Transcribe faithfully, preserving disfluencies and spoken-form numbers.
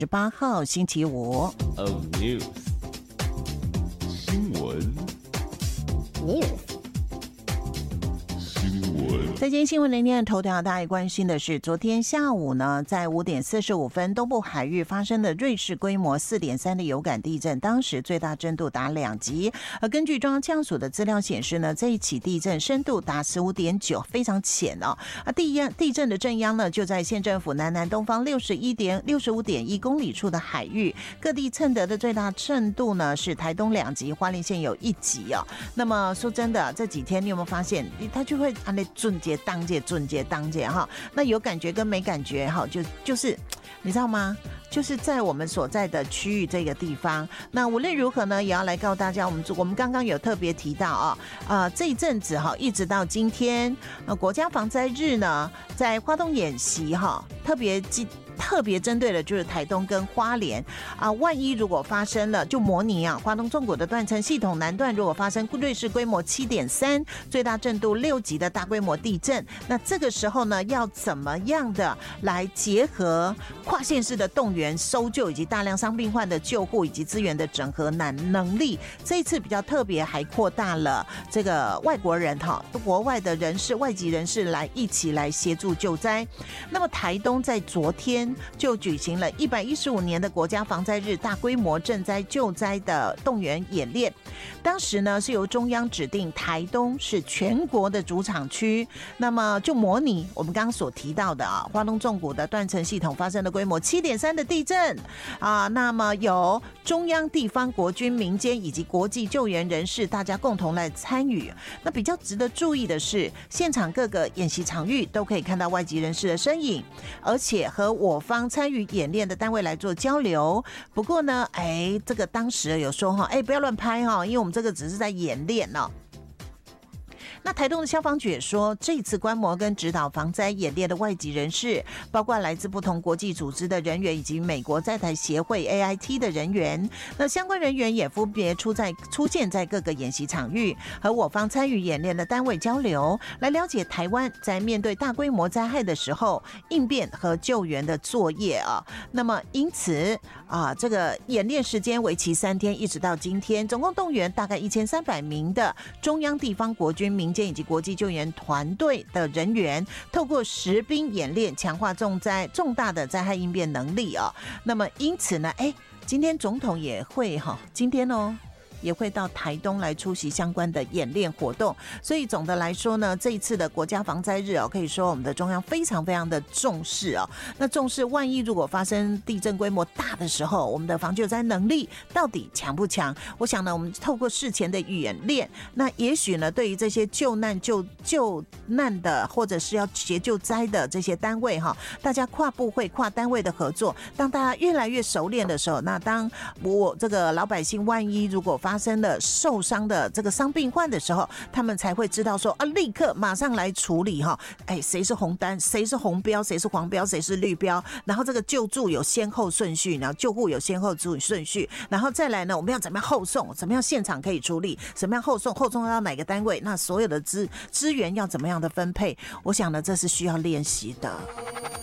十八号星期五 of news 新闻 news。 在今天新闻连线头条，大家关心的是，昨天下午呢，在五点四十五分，东部海域发生的瑞士规模四点三的有感地震，当时最大震度达两级。而根据中央气象署的资料显示呢，这一起地震深度达十五点九，非常浅哦。啊，地央地震的震央呢，就在县政府南南东方六十一点六十五点一公里处的海域。各地称得的最大震度呢是台东两级，花莲县有一级哦。那么说真的，这几天你有没有发现，它就会按那瞬间。当届、瞬间、当届哈，那有感觉跟没感觉哈，就就是你知道吗？就是在我们所在的区域这个地方。那无论如何呢，也要来告诉大家，我们我们刚刚有特别提到啊，呃，这一阵子哈，一直到今天，呃，国家防灾日呢，在花东演习哈，特别特别针对的就是台东跟花莲啊，万一如果发生了，就模拟啊，花东纵谷的断层系统南段如果发生瑞士规模七点三、最大震度六级的大规模地震，那这个时候呢，要怎么样的来结合跨县市的动员、搜救以及大量伤病患的救护以及资源的整合能能力？这一次比较特别，还扩大了这个外国人哈，国外的人士、外籍人士来一起来协助救灾。那么台东在昨天就举行了一百一十五年的国家防灾日大规模赈灾救灾的动员演练。当时呢是由中央指定台东是全国的主场区，那么就模拟我们刚刚所提到的啊，花东纵谷的断层系统发生的规模七点三的地震啊，那么有中央、地方、国军、民间以及国际救援人士大家共同来参与。那比较值得注意的是，现场各个演习场域都可以看到外籍人士的身影，而且和我方参与演练的单位来做交流。不过呢，哎，这个当时有说哈，哎，不要乱拍哈，因为我们这个只是在演练哦。那台东的消防局也说，这一次观摩跟指导防灾演练的外籍人士，包括来自不同国际组织的人员，以及美国在台协会 A I T 的人员。那相关人员也分别出在出现在各个演习场域，和我方参与演练的单位交流，来了解台湾在面对大规模灾害的时候应变和救援的作业啊。那么因此啊，这个演练时间为期三天，一直到今天，总共动员大概一千三百名的中央、地方、国军、民间以及国际救援团队的人员，透过实兵演练，强化重灾重大的灾害应变能力啊。那么因此呢，哎，今天总统也会哈，今天哦。也会到台东来出席相关的演练活动，所以总的来说呢，这一次的国家防灾日哦，可以说我们的中央非常非常的重视哦。那重视万一如果发生地震规模大的时候，我们的防救灾能力到底强不强？我想呢，我们透过事前的演练，那也许呢，对于这些救难救救难的或者是要协救灾的这些单位哈，大家跨部会、跨单位的合作，当大家越来越熟练的时候，那当我这个老百姓万一如果发发生了受伤的这个伤病患的时候，他们才会知道说啊，立刻马上来处理哈。哎，谁是红单，谁是红标，谁是黄标，谁是绿标，然后这个救助有先后顺序，然后救护有先后顺序，然后再来呢，我们要怎么样后送，怎么样现场可以处理，怎么样后送，后送到哪个单位，那所有的资资源要怎么样的分配，我想呢，这是需要练习的。